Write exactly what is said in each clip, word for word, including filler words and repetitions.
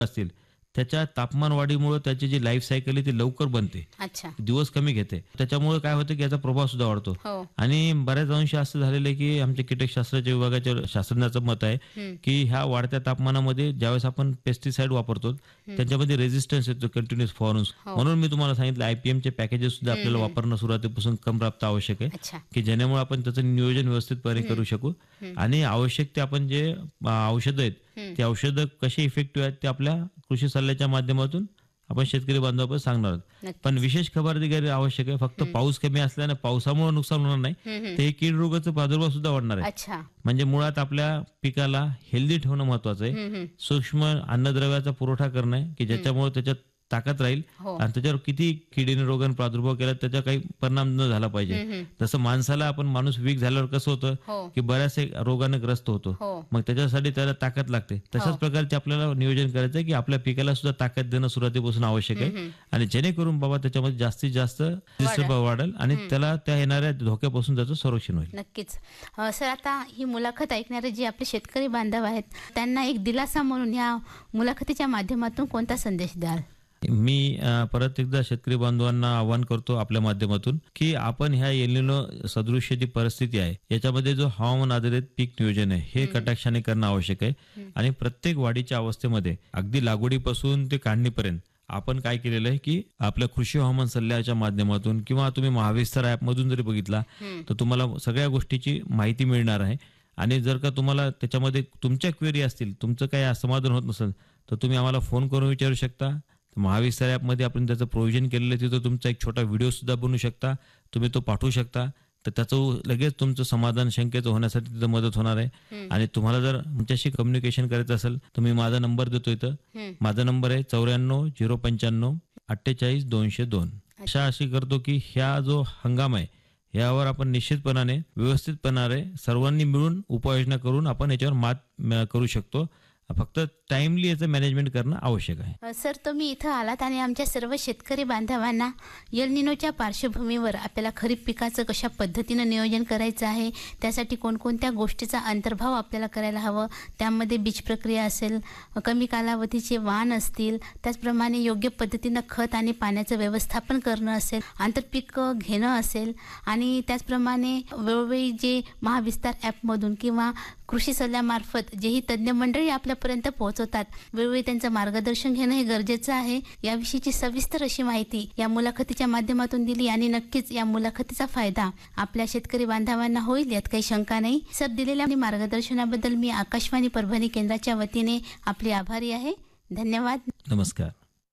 असतील त्याच्या तापमान वाढीमुळे त्याची जी लाईफ सायकल आहे ती लवकर बनते, अच्छा. दिवस कमी घेते. त्याच्यामुळे काय होतं की याचा प्रभाव सुद्धा वाढतो. हो. आणि बऱ्याच अंशी असं झालेलं आहे की आमच्या कीटकशास्त्राच्या विभागाच्या शास्त्रज्ञाचं मत आहे हं. की ह्या वाढत्या तापमानामध्ये ज्यावेळेस आपण पेस्टिसाइड वापरतो त्यांच्यामध्ये रेझिस्टन्स येतो कंटिन्युअस फॉरन्स. हो. म्हणून मी तुम्हाला सांगितलं आयपीएमचे पॅकेजेस सुद्धा आपल्याला हं. वापरणं सुरुवातीपासून कम प्राप्त आवश्यक आहे अच्छा. की जेणेमुळे आपण त्याचं नियोजन व्यवस्थितपणे करू शकू. आणि आवश्यक ते आपण जे अ, औषधं आहेत हं. ती औषधं कशी इफेक्टिव्ह आहेत ते आपल्या कृषी सल्ल्याच्या माध्यमातून आपण शेतकरी बांधवांपर्यंत सांगणार आहोत. नक्कीच. पण विशेष खबरदारी आवश्यक आहे. फक्त पाऊस कमी असल्याने पावसामुळे नुकसान होणार नाही, हं, हं. ते कीड रोगाचा प्रादुर्भाव सुद्धा वाढणार आहे. अच्छा. म्हणजे मुळात आपल्या पिकाला हेल्दी ठेवणं महत्वाचं आहे. हं, हं. सूक्ष्म अन्नद्रव्याचा पुरवठा करणं आहे की ज्याच्यामुळे त्याच्यात ताकद राहील हो. आणि त्याच्यावर किती किडीने रोगाने प्रादुर्भाव केला त्याचा काही परिणाम न झाला पाहिजे. हं, हं. जसं माणसाला आपण माणूस वीक झाल्यावर कसं होतं हो. की बऱ्याचशा रोगाने ग्रस्त होतो, हो. मग त्याच्यासाठी त्याला ताकद लागते. तशाच हो. प्रकारचे आपल्याला नियोजन करायचं आहे की आपल्या पिकाला सुद्धा ताकद देणं सुरुवातीपासून आवश्यक आहे. आणि जेणेकरून बाबा त्याच्यामध्ये जास्तीत जास्त प्रतिस्पर्धा वाढेल आणि त्याला त्या येणाऱ्या धोक्यापासून त्याचं संरक्षण होईल. नक्कीच. अ, सर, आता ही मुलाखत ऐकणारे जे आपले शेतकरी बांधव आहेत त्यांना एक दिलासा म्हणून या मुलाखतीच्या माध्यमातून कोणता संदेश द्याल? मी अ, परत एकदा शेतकरी बांधवांना आवाहन करतो आपल्या माध्यमातून की आपण ह्या एल निनो सदृश्य जी परिस्थिती आहे याच्यामध्ये जो हवामान आधारित पीक नियोजन आहे हे कटाक्षाने करणं आवश्यक आहे. आणि प्रत्येक वाढीच्या अवस्थेमध्ये अगदी लागवडीपासून ते काढणीपर्यंत आपण काय केलेलं आहे की आपल्या कृषी हवामान सल्ल्याच्या माध्यमातून किंवा तुम्ही महाविस्तार ऍप मधून जरी बघितला तर तुम्हाला सगळ्या गोष्टीची माहिती मिळणार आहे. आणि जर का तुम्हाला त्याच्यामध्ये तुमच्या क्वेरी असतील, तुमचं काही असमाधान होत नसेल तर तुम्ही आम्हाला फोन करून विचारू शकता. महाविस्तार ॲपमध्ये आपण त्याचं प्रोव्हिजन केलेलं आहे, तिथं तुमचा एक छोटा व्हिडिओ सुद्धा बनवू शकता, तुम्ही तो पाठवू शकता. तर त्याचं लगेच तुमचं समाधान शंकेचं होण्यासाठी तिथं मदत होणार आहे. आणि तुम्हाला जर तुमच्याशी कम्युनिकेशन करायचं असेल तर मी माझा नंबर देतो इथं. माझा नंबर आहे चौऱ्याण्णव झिरो पंच्याण्णव अठ्ठेचाळीस दोनशे दोन. अशा अशी करतो की ह्या जो हंगाम आहे यावर आपण निश्चितपणाने व्यवस्थितपणाने सर्वांनी मिळून उपाययोजना करून आपण याच्यावर मात म, करू शकतो. फक्त टाइमली याचं मॅनेजमेंट करणं आवश्यक आहे. अ, सर, तुम्ही इथं आलात आणि आमच्या सर्व शेतकरी बांधवांना एल निनोच्या पार्श्वभूमीवर आपल्याला खरीप पिकाचं कशा पद्धतीनं नियोजन करायचं आहे, त्यासाठी कोणकोणत्या गोष्टीचा अंतर्भाव आपल्याला करायला हवं, त्यामध्ये बीज प्रक्रिया असेल, कमी कालावधीचे वाण असतील, त्याचप्रमाणे योग्य पद्धतीनं खत आणि पाण्याचं व्यवस्थापन करणं असेल, आंतरपीक घेणं असेल आणि त्याचप्रमाणे वेळोवेळी जे महाविस्तार ॲपमधून किंवा कृषी सल्ल्यामार्फत जेही तज्ज्ञ मंडळी आपल्यापर्यंत पोहोचवतात वेळोवेळी त्यांचं मार्गदर्शन घेणं हे गरजेचं आहे. याविषयीची सविस्तर अशी माहिती या मुलाखतीच्या माध्यमातून दिली आणि नक्कीच या मुलाखतीचा फायदा आपल्या शेतकरी बांधवांना होईल यात काही शंका नाही. सर, दिलेल्या मार्गदर्शनाबद्दल मी आकाशवाणी परभणी केंद्राच्या वतीने आपली आभारी आहे. धन्यवाद. नमस्कार.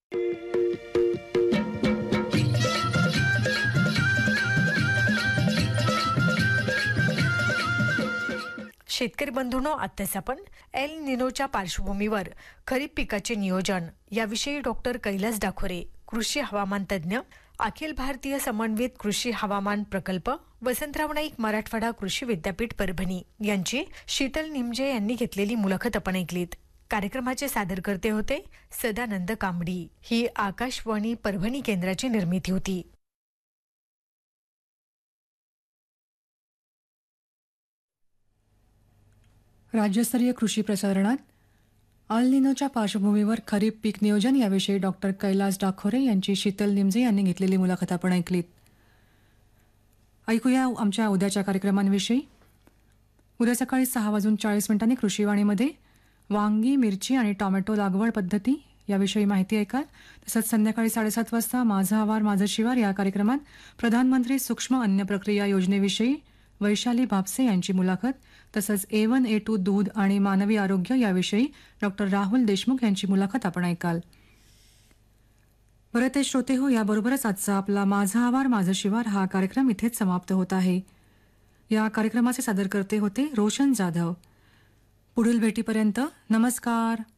शेतकरी बंधूंनो, आत्ताच आपण एल निनोच्या पार्श्वभूमीवर खरीप पिकाचे नियोजन याविषयी डॉक्टर कैलास डाखोरे, कृषी हवामान तज्ज्ञ, अखिल भारतीय समन्वित कृषी हवामान प्रकल्प, वसंतराव नाईक मराठवाडा कृषी विद्यापीठ परभणी यांची शीतल निमजे यांनी घेतलेली मुलाखत आपण ऐकलीत. कार्यक्रमाचे सादरकर्ते होते सदानंद कांबडी. ही आकाशवाणी परभणी केंद्राची निर्मिती होती. राज्यस्तरीय कृषी प्रसारणात अल निनोच्या पार्श्वभूमीवर खरीप पीक नियोजन याविषयी डॉक्टर कैलास डाखोरे यांची शीतल निमजे यांनी घेतलेली मुलाखत आपण ऐकलीत. ऐकूया आमच्या उद्याच्या कार्यक्रमांविषयी. उद्या सकाळी सहा वाजून चाळीस मिनिटांनी कृषीवाणीमध्ये वांगी, मिरची आणि टोमॅटो लागवड पद्धती याविषयी माहिती ऐकाल. तसंच संध्याकाळी साडेसात वाजता माझा आवार माझं शिवार या कार्यक्रमात प्रधानमंत्री सूक्ष्म अन्न प्रक्रिया योजनेविषयी वैशाली भापसे यांची मुलाखत, तसंच ए वन ए टू दूध आणि मानवी आरोग्य याविषयी डॉक्टर राहुल देशमुख यांची मुलाखत आपण ऐकाल. बरं ते श्रोते हो, याबरोबरच आजचा आपला माझा आवार माझं शिवार हा कार्यक्रम इथेच समाप्त होत आहे. या कार्यक्रमाचे सादरकर्ते होते रोशन जाधव. पुढील भेटीपर्यंत नमस्कार.